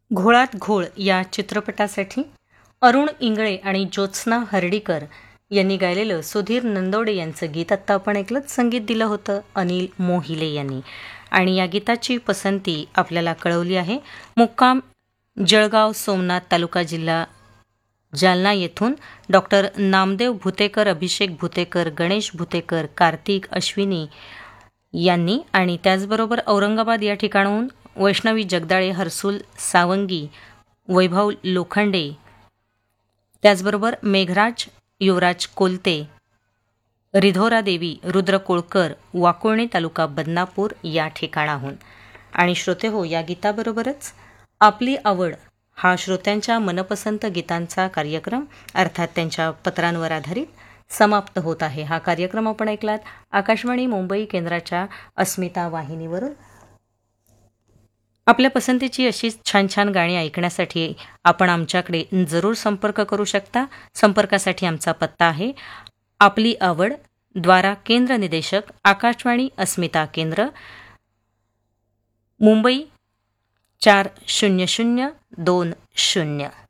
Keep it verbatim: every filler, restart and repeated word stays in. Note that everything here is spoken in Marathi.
घोळात घोळ या चित्रपटासाठी अरुण इंगळे आणि ज्योत्स्ना हर्डीकर यांनी गायलेलं सुधीर नंदोडे यांचं गीत आत्ता आपण ऐकलं. संगीत दिलं होतं अनिल मोहिले यांनी. आणि या गीताची पसंती आपल्याला कळवली आहे मुक्काम जळगाव सोमनाथ तालुका जिल्हा जालना येथून डॉक्टर नामदेव भुतेकर, अभिषेक भुतेकर, गणेश भुतेकर, कार्तिक अश्विनी यांनी. आणि त्याचबरोबर औरंगाबाद या ठिकाणाहून वैष्णवी जगदाळे, हर्सुल सावंगी, वैभव लोखंडे, त्याचबरोबर मेघराज युवराज कोलते, रिधोरा देवी, रुद्र कोळकर, वाकोळणी तालुका बदनापूर या ठिकाणाहून. आणि श्रोते हो, या गीताबरोबरच आपली आवड हा श्रोत्यांच्या मनपसंत गीतांचा कार्यक्रम अर्थात त्यांच्या पत्रांवर आधारित समाप्त होत आहे. हा कार्यक्रम आपण ऐकलात आकाशवाणी मुंबई केंद्राच्या अस्मिता वाहिनीवरून. आपल्या पसंतीची अशीच छान छान गाणी ऐकण्यासाठी आपण आमच्याकडे जरूर संपर्क करू शकता. संपर्कासाठी आमचा पत्ता आहे आपली आवड, द्वारा केंद्र निदेशक आकाशवाणी अस्मिता केंद्र, मुंबई चार शून्य शून्य दोन शून्य.